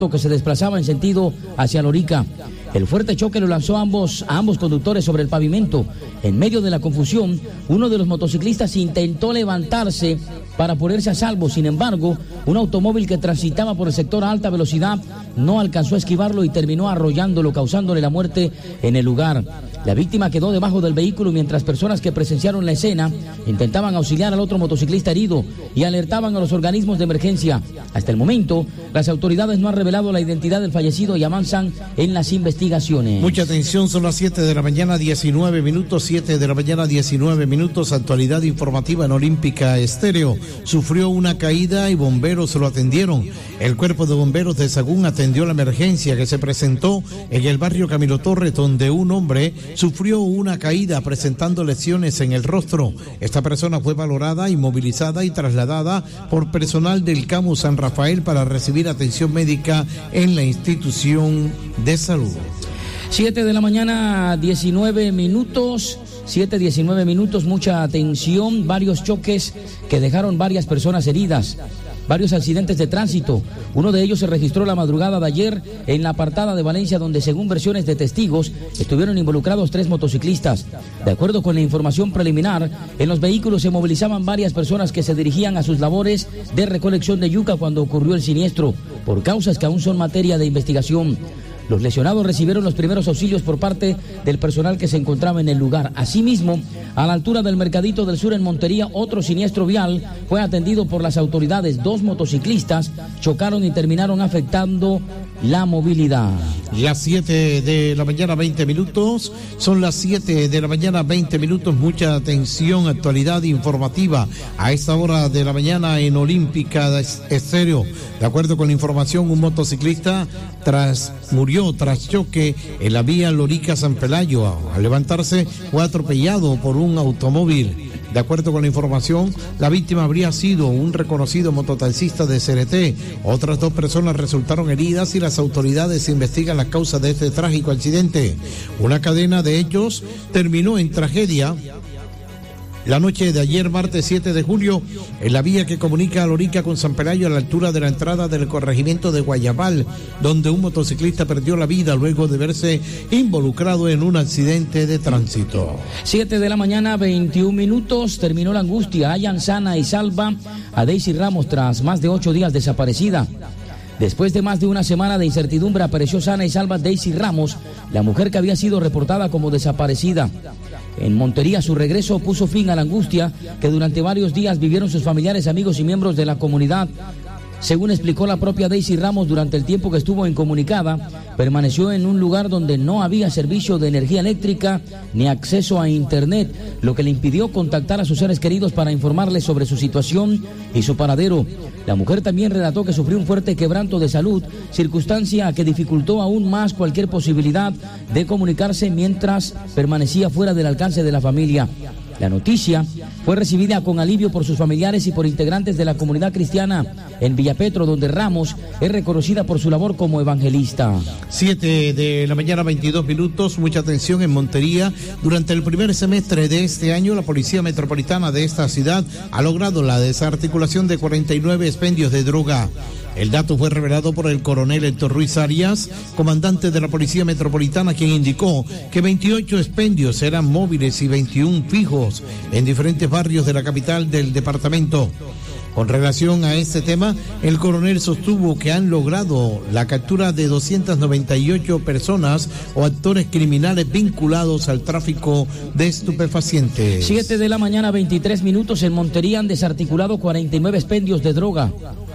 que se desplazaba en sentido hacia Lorica. El fuerte choque lo lanzó a ambos conductores sobre el pavimento. En medio de la confusión, uno de los motociclistas intentó levantarse para ponerse a salvo. Sin embargo, un automóvil que transitaba por el sector a alta velocidad no alcanzó a esquivarlo y terminó arrollándolo, causándole la muerte en el lugar. La víctima quedó debajo del vehículo mientras personas que presenciaron la escena intentaban auxiliar al otro motociclista herido y alertaban a los organismos de emergencia. Hasta el momento, las autoridades no han revelado la identidad del fallecido y avanzan en las investigaciones. Mucha atención, son las 7 de la mañana, 19 minutos, 7 de la mañana, 19 minutos, actualidad informativa en Olímpica Estéreo. Sufrió una caída y bomberos lo atendieron. El cuerpo de bomberos de Sagún atendió la emergencia que se presentó en el barrio Camilo Torres, donde un hombre sufrió una caída presentando lesiones en el rostro. Esta persona fue valorada, inmovilizada y trasladada por personal del CAMU San Rafael para recibir atención médica en la institución de salud. 7 de la mañana, 19 minutos. 7:19 minutos, mucha atención, varios choques que dejaron varias personas heridas, varios accidentes de tránsito. Uno de ellos se registró la madrugada de ayer en la apartada de Valencia, donde según versiones de testigos estuvieron involucrados 3 motociclistas. De acuerdo con la información preliminar, en los vehículos se movilizaban varias personas que se dirigían a sus labores de recolección de yuca cuando ocurrió el siniestro, por causas que aún son materia de investigación. Los lesionados recibieron los primeros auxilios por parte del personal que se encontraba en el lugar. Asimismo, a la altura del Mercadito del Sur en Montería, otro siniestro vial fue atendido por las autoridades. 2 motociclistas chocaron y terminaron afectando la movilidad. Las 7 de la mañana, 20 minutos. Son las 7 de la mañana, 20 minutos. Mucha atención, actualidad informativa a esta hora de la mañana en Olímpica Estéreo. De acuerdo con la información, un motociclista murió tras choque en la vía Lorica-San Pelayo. Al levantarse fue atropellado por un automóvil. De acuerdo con la información, la víctima habría sido un reconocido mototaxista de CRT. Otras 2 personas resultaron heridas y las autoridades investigan la causa de este trágico accidente. Una cadena de hechos terminó en tragedia la noche de ayer, martes 7 de julio, en la vía que comunica a Lorica con San Pelayo, a la altura de la entrada del corregimiento de Guayabal, donde un motociclista perdió la vida luego de verse involucrado en un accidente de tránsito. 7 de la mañana, 21 minutos, terminó la angustia. Hallan sana y salva a Daisy Ramos tras más de 8 días desaparecida. Después de más de una semana de incertidumbre, apareció sana y salva Daisy Ramos, la mujer que había sido reportada como desaparecida. En Montería, su regreso puso fin a la angustia que durante varios días vivieron sus familiares, amigos y miembros de la comunidad. Según explicó la propia Daisy Ramos, durante el tiempo que estuvo incomunicada, permaneció en un lugar donde no había servicio de energía eléctrica ni acceso a internet, lo que le impidió contactar a sus seres queridos para informarles sobre su situación y su paradero. La mujer también relató que sufrió un fuerte quebranto de salud, circunstancia que dificultó aún más cualquier posibilidad de comunicarse mientras permanecía fuera del alcance de la familia. La noticia fue recibida con alivio por sus familiares y por integrantes de la comunidad cristiana en Villapetro, donde Ramos es reconocida por su labor como evangelista. 7 de la mañana, 22 minutos. Mucha atención en Montería. Durante el primer semestre de este año, la Policía Metropolitana de esta ciudad ha logrado la desarticulación de 49 expendios de droga. El dato fue revelado por el coronel Héctor Ruiz Arias, comandante de la Policía Metropolitana, quien indicó que 28 expendios eran móviles y 21 fijos en diferentes barrios de la capital del departamento. Con relación a este tema, el coronel sostuvo que han logrado la captura de 298 personas o actores criminales vinculados al tráfico de estupefacientes. 7 de la mañana, 23 minutos. En Montería han desarticulado 49 expendios de droga.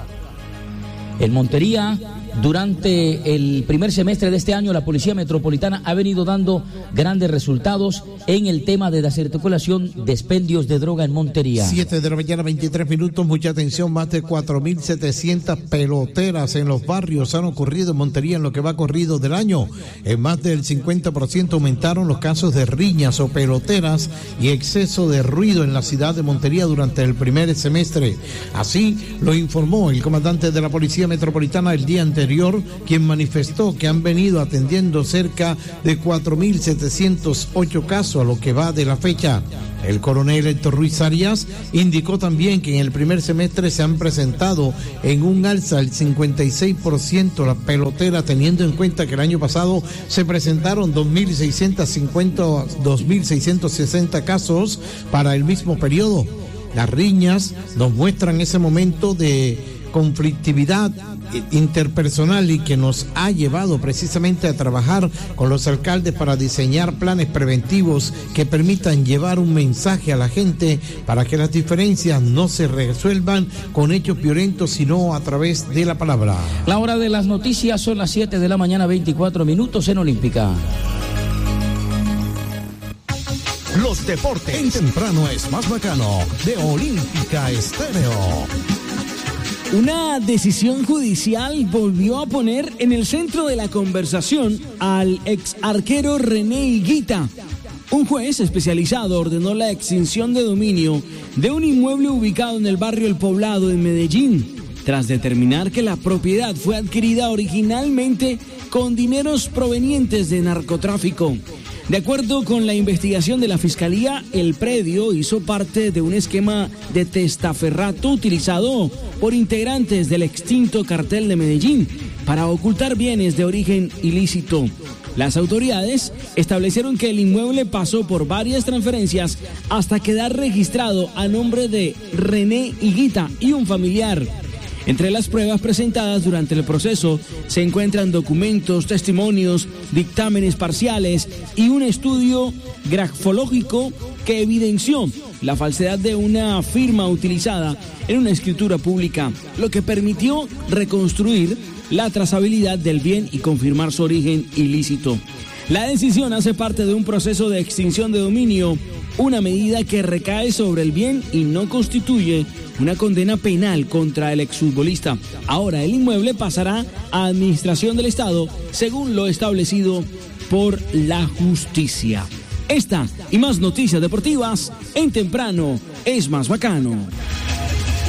En Montería, durante el primer semestre de este año, la Policía Metropolitana ha venido dando grandes resultados en el tema de desarticulación de expendios de droga en Montería. 7 de la mañana, 23 minutos, mucha atención, más de 4.700 peloteras en los barrios han ocurrido en Montería en lo que va corrido del año. En más del 50% aumentaron los casos de riñas o peloteras y exceso de ruido en la ciudad de Montería durante el primer semestre. Así lo informó el comandante de la Policía Metropolitana el día anterior anterior, quien manifestó que han venido atendiendo cerca de 4.708 casos a lo que va de la fecha. El coronel Héctor Ruiz Arias indicó también que en el primer semestre se han presentado en un alza del 56% la pelotera, teniendo en cuenta que el año pasado se presentaron 2.660 casos para el mismo periodo. Las riñas nos muestran ese momento de conflictividad interpersonal y que nos ha llevado precisamente a trabajar con los alcaldes para diseñar planes preventivos que permitan llevar un mensaje a la gente para que las diferencias no se resuelvan con hechos violentos, sino a través de la palabra. La hora de las noticias son las 7 de la mañana, 24 minutos en Olímpica. Los deportes en temprano es más bacano de Olímpica Estéreo. Una decisión judicial volvió a poner en el centro de la conversación al ex arquero René Higuita. Un juez especializado ordenó la extinción de dominio de un inmueble ubicado en el barrio El Poblado en Medellín, tras determinar que la propiedad fue adquirida originalmente con dineros provenientes de narcotráfico. De acuerdo con la investigación de la Fiscalía, el predio hizo parte de un esquema de testaferrato utilizado por integrantes del extinto cartel de Medellín para ocultar bienes de origen ilícito. Las autoridades establecieron que el inmueble pasó por varias transferencias hasta quedar registrado a nombre de René Higuita y un familiar. Entre las pruebas presentadas durante el proceso se encuentran documentos, testimonios, dictámenes parciales y un estudio grafológico que evidenció la falsedad de una firma utilizada en una escritura pública, lo que permitió reconstruir la trazabilidad del bien y confirmar su origen ilícito. La decisión hace parte de un proceso de extinción de dominio, una medida que recae sobre el bien y no constituye una condena penal contra el exfutbolista. Ahora el inmueble pasará a administración del Estado según lo establecido por la justicia. Esta y más noticias deportivas en Temprano es más bacano.